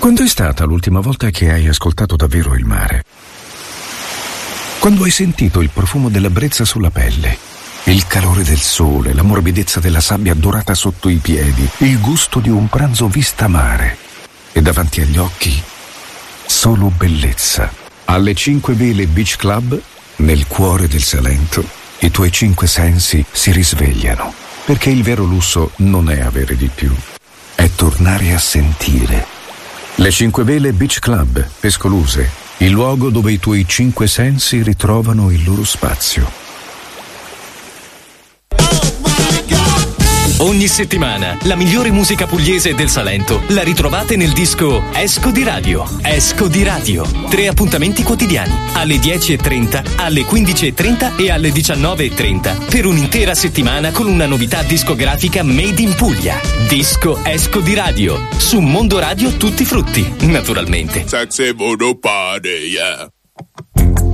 Quando è stata l'ultima volta che hai ascoltato davvero il mare? Quando hai sentito il profumo della brezza sulla pelle, il calore del sole, la morbidezza della sabbia dorata sotto i piedi, il gusto di un pranzo vista mare e davanti agli occhi solo bellezza. Alle 5 Vele Beach Club, nel cuore del Salento, i tuoi 5 sensi si risvegliano, perché il vero lusso non è avere di più, è tornare a sentire. Le 5 Vele Beach Club, Pescoluse, il luogo dove i tuoi 5 sensi ritrovano il loro spazio. Ogni settimana la migliore musica pugliese del Salento la ritrovate nel disco Esco di Radio. Esco di Radio. 3 appuntamenti quotidiani alle 10:30, alle 15:30 e alle 19:30 per un'intera settimana con una novità discografica made in Puglia. Disco Esco di Radio su Mondo Radio Tutti Frutti, naturalmente. Sexy Voodoo Party, yeah.